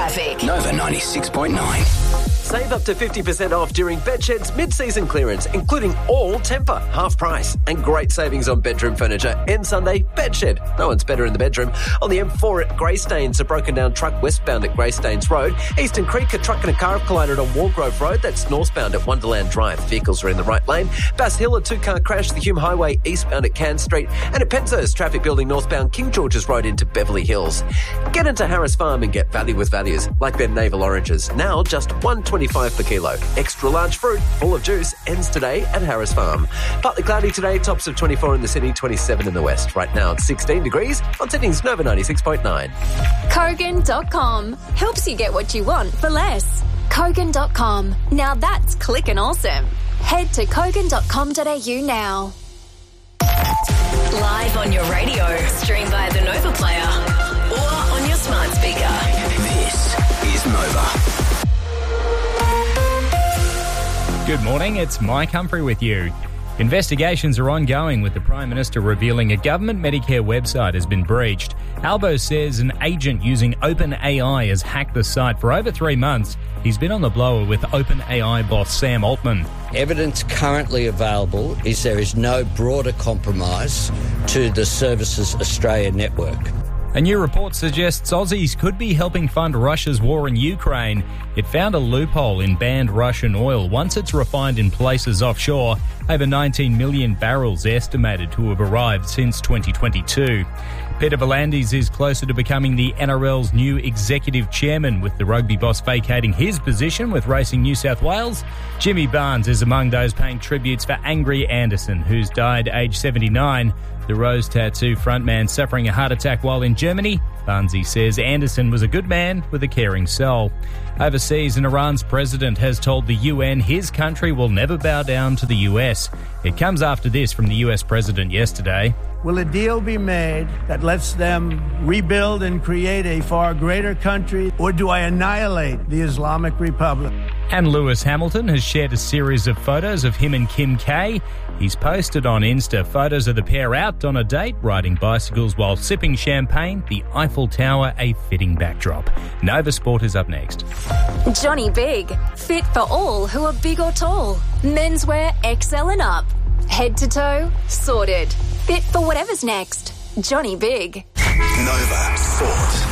traffic. Nova 96.9. Save up to 50% off during Bedshed's mid-season clearance, including all Temper, half price, and great savings on bedroom furniture. End Sunday, Bedshed. No one's better in the bedroom. On the M4 at Greystanes, a broken-down truck westbound at Greystanes Road. Eastern Creek, a truck and a car have collided on Wargrove Road. That's northbound at Wonderland Drive. Vehicles are in the right lane. Bass Hill, a two-car crash. The Hume Highway eastbound at Cairns Street. And at Penshurst, traffic building northbound King George's Road into Beverly Hills. Get into Harris Farm and get value with values, like their navel oranges. Now just $1.25 per kilo. Extra large fruit, full of juice, ends today at Harris Farm. Partly cloudy today, tops of 24 in the city, 27 in the west. Right now it's 16 degrees on Sydney's Nova 96.9. Kogan.com helps you get what you want for less. Kogan.com. Now that's clicking awesome. Head to kogan.com.au now. Live on your radio, stream via the Nova Player, or on your smart speaker. This is Nova. Good morning, it's Mike Humphrey with you. Investigations are ongoing with the Prime Minister revealing a government Medicare website has been breached. Albo says an agent using OpenAI has hacked the site for over 3 months. He's been on the blower with OpenAI boss Sam Altman. Evidence currently available is there is no broader compromise to the Services Australia network. A new report suggests Aussies could be helping fund Russia's war in Ukraine. It found a loophole in banned Russian oil once it's refined in places offshore. Over 19 million barrels estimated to have arrived since 2022. Peter V'landys is closer to becoming the NRL's new executive chairman, with the rugby boss vacating his position with Racing New South Wales. Jimmy Barnes is among those paying tributes for Angry Anderson, who's died aged 79. The Rose Tattoo frontman suffering a heart attack while in Germany. Barnesy says Anderson was a good man with a caring soul. Overseas, and Iran's president has told the UN his country will never bow down to the US. It comes after this from the US president yesterday. Will a deal be made that lets them rebuild and create a far greater country, or do I annihilate the Islamic Republic? And Lewis Hamilton has shared a series of photos of him and Kim K. He's posted on Insta photos of the pair out on a date, riding bicycles while sipping champagne, the Eiffel Tower a fitting backdrop. Nova Sport is up next. Johnny Big. Fit for all who are big or tall. Menswear XL and up. Head to toe, sorted. Fit for whatever's next. Johnny Big. Nova Sport.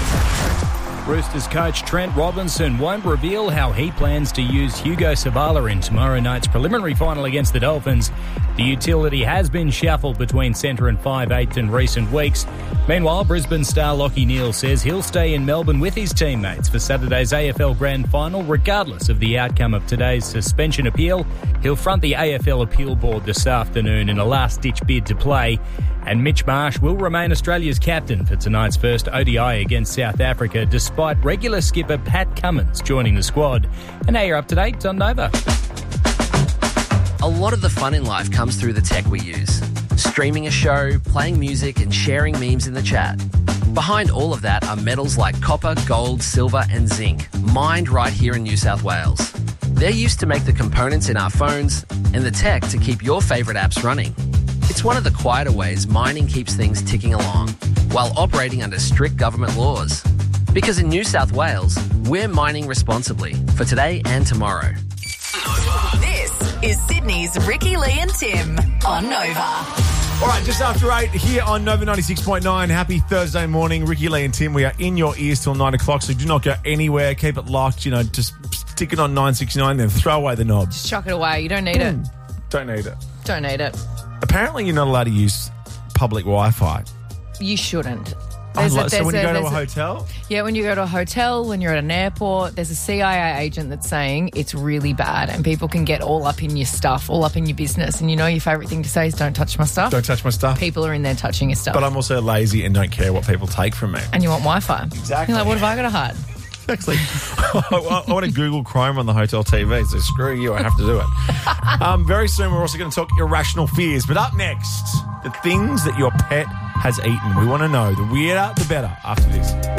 Roosters coach Trent Robinson won't reveal how he plans to use Hugo Savala in tomorrow night's preliminary final against the Dolphins. The utility has been shuffled between centre and 5/8 in recent weeks. Meanwhile, Brisbane star Lachie Neale says he'll stay in Melbourne with his teammates for Saturday's AFL Grand Final, regardless of the outcome of today's suspension appeal. He'll front the AFL Appeal Board this afternoon in a last-ditch bid to play. And Mitch Marsh will remain Australia's captain for tonight's first ODI against South Africa, despite regular skipper Pat Cummins joining the squad. And now you're up to date on Nova. A lot of the fun in life comes through the tech we use. Streaming a show, playing music and sharing memes in the chat. Behind all of that are metals like copper, gold, silver and zinc, mined right here in New South Wales. They're used to make the components in our phones and the tech to keep your favourite apps running. It's one of the quieter ways mining keeps things ticking along, while operating under strict government laws. Because in New South Wales, we're mining responsibly for today and tomorrow. This is Sydney's Ricky, Lee and Tim on Nova. All right, just after 8 here on Nova 96.9. Happy Thursday morning. Ricky, Lee and Tim, we are in your ears till 9 o'clock, so do not go anywhere. Keep it locked, just stick it on 969, then throw away the knob. Just chuck it away. You don't need it. Don't need it. Don't need it. Apparently you're not allowed to use public Wi-Fi. You shouldn't. So when you go to a hotel? Yeah, when you go to a hotel, when you're at an airport, there's a CIA agent that's saying it's really bad and people can get all up in your stuff, all up in your business. And your favourite thing to say is don't touch my stuff. Don't touch my stuff. People are in there touching your stuff. But I'm also lazy and don't care what people take from me. And you want Wi-Fi. Exactly. You're like, what have I got to hide? Exactly. I want to Google Chrome on the hotel TV, so screw you, I have to do it. Very soon we're also going to talk irrational fears. But up next, the things that your pet has eaten. We want to know. The weirder, the better after this.